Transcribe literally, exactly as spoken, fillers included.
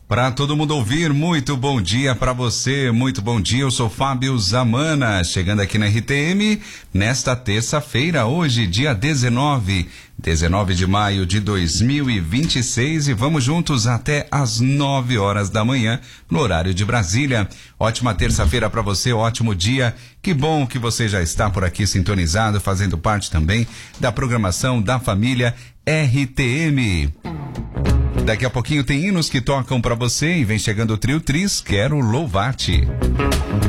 Para todo mundo ouvir, muito bom dia para você, muito bom dia, eu sou Fábio Zamana, chegando aqui na R T M, nesta terça-feira, hoje, dia dezenove, dezenove de maio de dois mil e vinte e seis, e vamos juntos até às nove horas da manhã, no horário de Brasília. Ótima terça-feira para você, ótimo dia, que bom que você já está por aqui sintonizado, fazendo parte também da programação da família R T M. Daqui a pouquinho tem hinos que tocam pra você e vem chegando o Trio Tris, Quero Louvar-te.